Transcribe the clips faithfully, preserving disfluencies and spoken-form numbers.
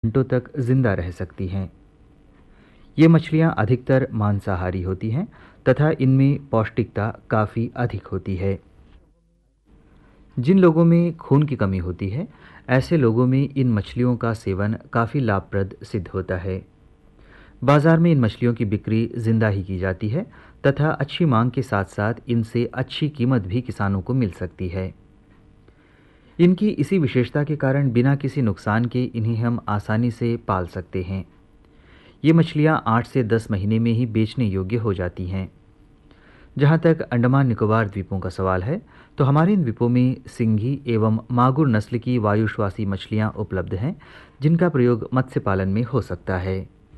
घंटों तक जिंदा रह सकती हैं। ये मछलियाँ अधिकतर मांसाहारी होती हैं तथा इनमें पौष्टिकता काफ़ी अधिक होती है। जिन लोगों में खून की कमी होती है, ऐसे लोगों में इन मछलियों का सेवन काफ़ी लाभप्रद सिद्ध होता है। बाजार में इन मछलियों की बिक्री जिंदा ही की जाती है तथा अच्छी मांग के साथ साथ इनसे अच्छी कीमत भी किसानों को मिल सकती है। इनकी इसी विशेषता के कारण बिना किसी नुकसान के इन्हें हम आसानी से पाल सकते हैं। ये मछलियाँ आठ से दस महीने में ही बेचने योग्य हो जाती हैं। जहाँ तक अंडमान निकोबार द्वीपों का सवाल है, तो हमारे इन द्वीपों में सिंघी एवं मागुर नस्ल की वायुश्वासी मछलियाँ उपलब्ध हैं, जिनका प्रयोग मत्स्य पालन में हो सकता है।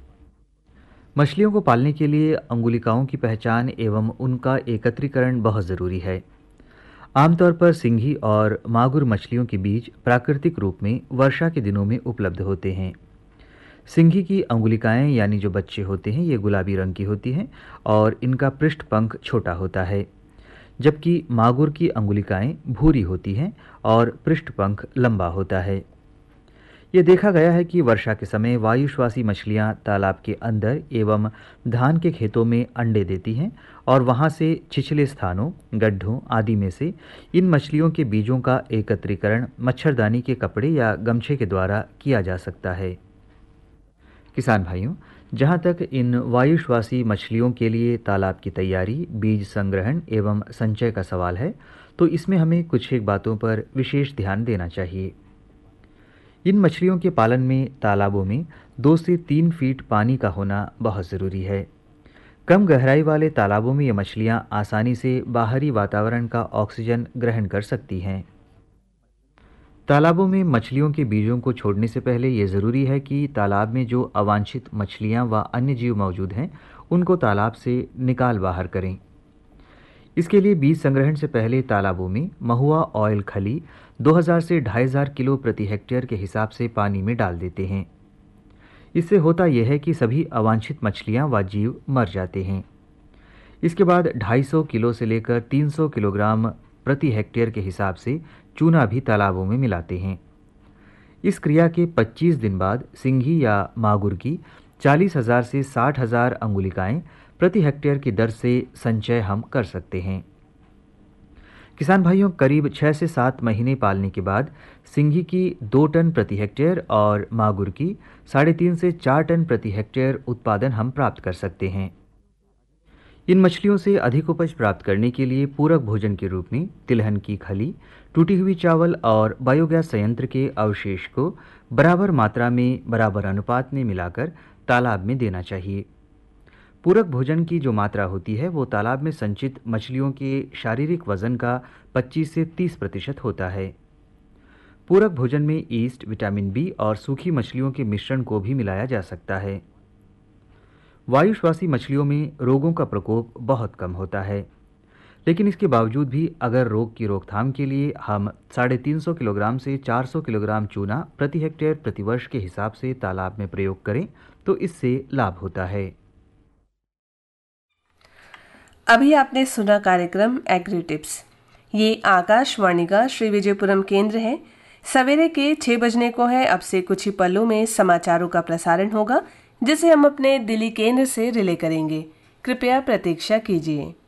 मछलियों को पालने के लिए अंगुलिकाओं की पहचान एवं उनका एकत्रीकरण बहुत ज़रूरी है। आमतौर पर सिंघी और मागुर मछलियों के बीज प्राकृतिक रूप में वर्षा के दिनों में उपलब्ध होते हैं। सिंघी की अंगुलिकाएं यानी जो बच्चे होते हैं, ये गुलाबी रंग की होती हैं और इनका पृष्ठ पंख छोटा होता है, जबकि मागुर की अंगुलिकाएं भूरी होती हैं और पृष्ठ पंख लंबा होता है। ये देखा गया है कि वर्षा के समय वायुश्वासी मछलियां तालाब के अंदर एवं धान के खेतों में अंडे देती हैं और वहां से छिछले स्थानों, गड्ढों आदि में से इन मछलियों के बीजों का एकत्रीकरण मच्छरदानी के कपड़े या गमछे के द्वारा किया जा सकता है। किसान भाइयों, जहाँ तक इन वायुश्वासी मछलियों के लिए तालाब की तैयारी, बीज संग्रहण एवं संचय का सवाल है, तो इसमें हमें कुछ एक बातों पर विशेष ध्यान देना चाहिए। इन मछलियों के पालन में तालाबों में दो से तीन फीट पानी का होना बहुत ज़रूरी है। कम गहराई वाले तालाबों में ये मछलियाँ आसानी से बाहरी वातावरण का ऑक्सीजन ग्रहण कर सकती हैं। तालाबों में मछलियों के बीजों को छोड़ने से पहले ये ज़रूरी है कि तालाब में जो अवांछित मछलियाँ व अन्य जीव मौजूद हैं, उनको तालाब से निकाल बाहर करें। इसके लिए बीज संग्रहण से पहले तालाबों में महुआ ऑयल खली दो हज़ार से ढाई हज़ार किलो प्रति हेक्टेयर के हिसाब से पानी में डाल देते हैं। इससे होता यह है कि सभी अवांछित मछलियाँ व जीव मर जाते हैं। इसके बाद ढाई सौ किलो से लेकर तीन सौ किलोग्राम प्रति हेक्टेयर के हिसाब से चूना भी तालाबों में मिलाते हैं। इस क्रिया के पच्चीस दिन बाद सिंघी या मागुर की चालीस हज़ार से साठ हज़ार अंगुलिकाएं प्रति हेक्टेयर की दर से संचय हम कर सकते हैं। किसान भाइयों, करीब छः से सात महीने पालने के बाद सिंघी की दो टन प्रति हेक्टेयर और मागुर की साढ़े तीन से चार टन प्रति हेक्टेयर उत्पादन हम प्राप्त कर सकते हैं। इन मछलियों से अधिक उपज प्राप्त करने के लिए पूरक भोजन के रूप में तिलहन की खली, टूटी हुई चावल और बायोगैस संयंत्र के अवशेष को बराबर मात्रा में बराबर अनुपात में मिलाकर तालाब में देना चाहिए। पूरक भोजन की जो मात्रा होती है वो तालाब में संचित मछलियों के शारीरिक वजन का पच्चीस से तीस प्रतिशत होता है। पूरक भोजन में ईस्ट, विटामिन बी और सूखी मछलियों के मिश्रण को भी मिलाया जा सकता है। वायुश्वासी मछलियों में रोगों का प्रकोप बहुत कम होता है, लेकिन इसके बावजूद भी अगर रोग की रोकथाम के लिए हम साढ़े तीन सौ किलोग्राम से चार सौ किलोग्राम चूना प्रति हेक्टेयर प्रतिवर्ष के हिसाब से तालाब में प्रयोग करें तो इससे लाभ होता है। अभी आपने सुना कार्यक्रम एग्री टिप्स। ये आकाशवाणी का श्री विजयपुरम केंद्र है। सवेरे के छह बजने को है। अब से कुछ ही पलों में समाचारों का प्रसारण होगा, जिसे हम अपने दिल्ली केंद्र से रिले करेंगे। कृपया प्रतीक्षा कीजिए।